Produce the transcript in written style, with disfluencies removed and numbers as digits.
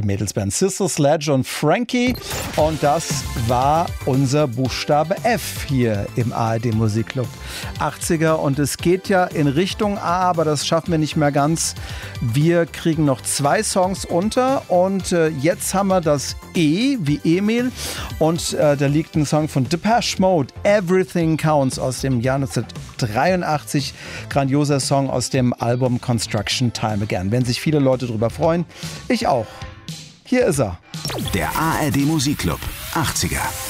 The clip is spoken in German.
die Mädelsband Sister Sledge und Frankie. Und das war unser Buchstabe F hier im ARD Musikclub 80er. Und es geht ja in Richtung A, aber das schaffen wir nicht mehr ganz. Wir kriegen noch 2 Songs unter und jetzt haben wir das E wie Emil. Und da liegt ein Song von Depeche Mode, Everything Counts, aus dem Jahr 1983. Grandioser Song aus dem Album Construction Time Again. Werden sich viele Leute drüber freuen. Ich auch. Hier ist er. Der ARD Musikclub 80er.